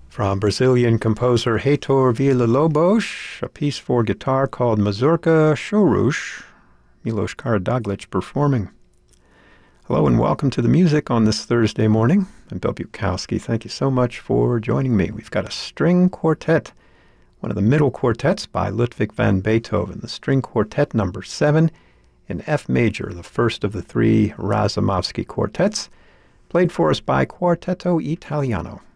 From Brazilian composer Heitor Villa-Lobos, a piece for guitar called Mazurka Chorusz, Milos Karadzic performing. Hello and welcome to the music on this Thursday morning. I'm Bill Bukowski. Thank you so much for joining me. We've got a string quartet, one of the middle quartets by Ludwig van Beethoven, the string quartet number 7 in F major, the first of the 3 Razumovsky quartets, played for us by Quartetto Italiano.